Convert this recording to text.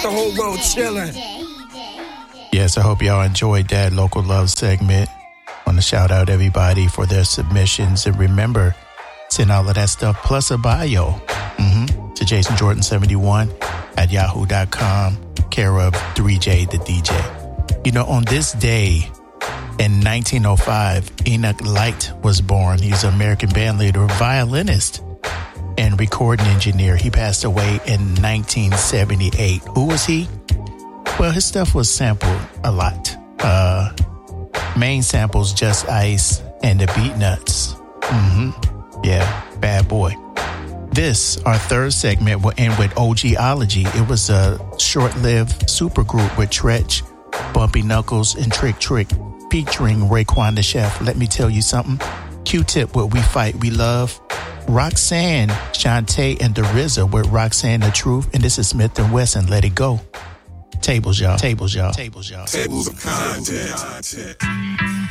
the whole world chilling. Yes, I hope y'all enjoyed that local love segment. Want to shout out everybody for their submissions. And remember, send all of that stuff plus a bio to JasonJordan71 at yahoo.com, care of 3J the DJ. You know, on this day in 1905, Enoch Light was born. He's an American bandleader, violinist, and recording engineer. He passed away in 1978. Who was he? Well, his stuff was sampled a lot. Main samples, Just Ice and the Beat Nuts. Yeah, bad boy. This, our third segment, will end with OGology. It was a short-lived supergroup with Tretch, Bumpy Knuckles, and Trick Trick, featuring Raekwon the Chef. Let me tell you something. Q-Tip with We Fight, We Love. Roxanne, Shantae, and the RZA with Roxanne the Truth. And this is Smith & Wesson, Let It Go. Tables, y'all. Tables, y'all. Tables, y'all. Tables of content.